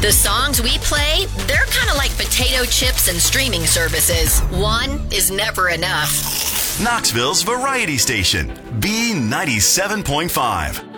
The songs we play, they're kind of like potato chips and streaming services. One is never enough. Knoxville's Variety Station, B97.5.